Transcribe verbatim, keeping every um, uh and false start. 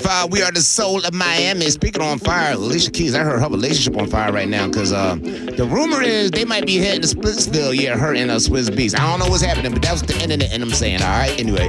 fire. We are the soul of Miami. Speaking on fire, Alicia Keys, I heard her relationship on fire right now because uh, the rumor is they might be heading to Splitsville. Yeah, her and uh, Swizz Beatz. I don't know what's happening, but that was the internet and I'm saying, all right? Anyway.